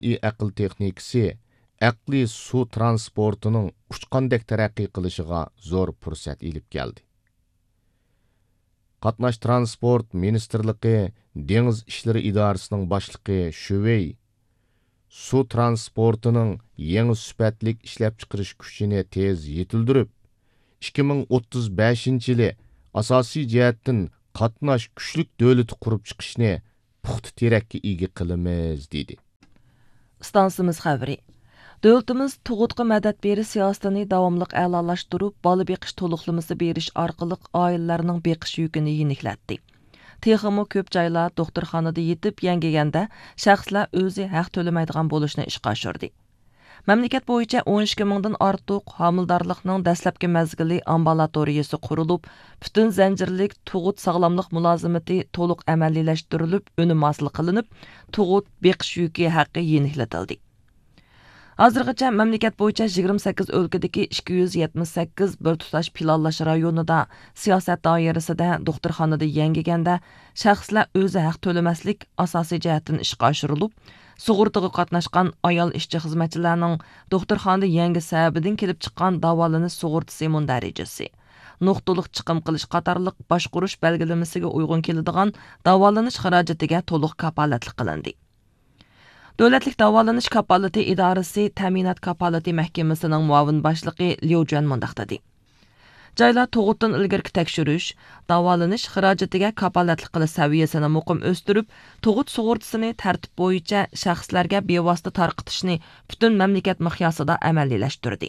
aql texnikasi aqliy suv transportining uçqandek taraqqiy qilishiga zo'r fursat ilib keldi. Qatnash transport ministerligi Dengiz ishlari idorasining boshlig'i Shuvey suv transportining yangi sifatlik ishlab chiqarish kuchini tez yetildirib, 2035-yili asosiy jihatdan qatnash kuchlik davlati qurib chiqishni puxta terakka ega qilamiz dedi. Stansimiz xabari. Dövlətimiz tug'utqa madad berish siyosatini davomliq a'lolashtirib, bola beqish to'liqlamasi berish orqali oilalarning beqish yukini yengillatdi. Texmo ko'p joylar doktorxonada yetib yangiganda shaxslar o'zi haq to'lamaydigan bo'lishni ishga oshirdi. Mamlakat bo'yicha 12 mingdan ortiq homildorlikning dastlabki mazgili ambulatoriyasi qurilib, butun zanjirlik tug'ut sog'lomlik mulozimati to'liq amaliylashtirilib, unum hosil qilinib, tug'ut beqish yuki haqqi yeniklatildi. Hozirgacha mamlakat bo'yicha 28 o'lkadagi 278 bir tutash planlash rayonida siyosat doirasida doktorxonada yangiganda shaxslar o'zi haq to'lamaslik asosiy jihatdan ishga oshirilib, sug'urtaga qatnashgan ayol ishchi xizmatchilarning doktorxonada yangi sababidan kelib chiqqan davolanish sug'urtasi darajasi, nuqtaliq chiqim qilish qatorliq boshqurish belgilamasiga uyg'un keladigan davolanish xarajatiga to'liq kapolatlik qilindi. Davlatlik davolanish kapolati idorasi ta'minot kapolati mahkamasining muavin boshlig'i Liu Juan mundaq dedi. Joylar tug'utdan ilgirki tekshirish, davolanish xarajatiga kapolatlik qilish saviyasini muqim o'stirib, tug'ut sug'urtasini tartib bo'yicha shaxslarga bevosita tarqitishni butun mamlakat miqyosida amaliylashtirdi.